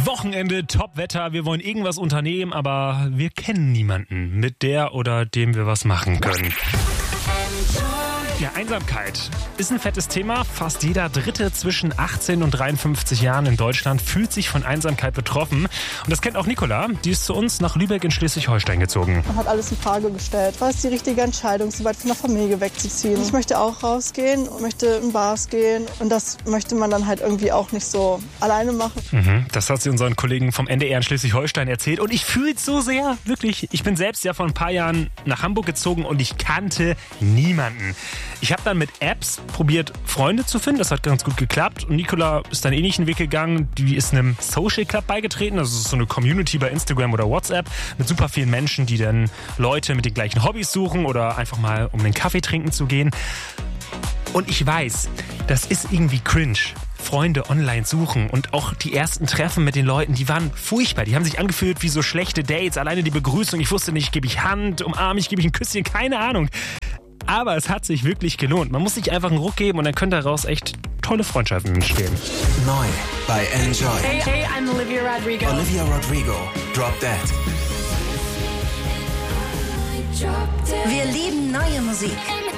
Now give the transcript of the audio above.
Wochenende, Top-Wetter, wir wollen irgendwas unternehmen, aber wir kennen niemanden, mit der oder dem wir was machen können. Ja, Einsamkeit ist ein fettes Thema. Fast jeder Dritte zwischen 18 und 53 Jahren in Deutschland fühlt sich von Einsamkeit betroffen. Und das kennt auch Nicola. Die ist zu uns nach Lübeck in Schleswig-Holstein gezogen. Man hat alles in Frage gestellt. War es die richtige Entscheidung, so weit von der Familie wegzuziehen? Ich möchte auch rausgehen und möchte in Bars gehen. Und das möchte man dann halt irgendwie auch nicht so alleine machen. Das hat sie unseren Kollegen vom NDR in Schleswig-Holstein erzählt. Und ich fühle es so sehr, wirklich. Ich bin selbst ja vor ein paar Jahren nach Hamburg gezogen und ich kannte niemanden. Ich habe dann mit Apps probiert, Freunde zu finden. Das hat ganz gut geklappt. Und Nicola ist dann ähnlichen Weg gegangen. Die ist einem Social Club beigetreten. Das ist so eine Community bei Instagram oder WhatsApp mit super vielen Menschen, die dann Leute mit den gleichen Hobbys suchen oder einfach mal um einen Kaffee trinken zu gehen. Und ich weiß, das ist irgendwie cringe. Freunde online suchen und auch die ersten Treffen mit den Leuten, die waren furchtbar. Die haben sich angefühlt wie so schlechte Dates. Alleine die Begrüßung, ich wusste nicht, gebe ich Hand, umarme ich, gebe ich ein Küsschen, keine Ahnung. Aber es hat sich wirklich gelohnt. Man muss sich einfach einen Ruck geben und dann können daraus echt tolle Freundschaften entstehen. Neu bei Enjoy. Hey, I'm Olivia Rodrigo. Olivia Rodrigo, Drop That. Wir lieben neue Musik.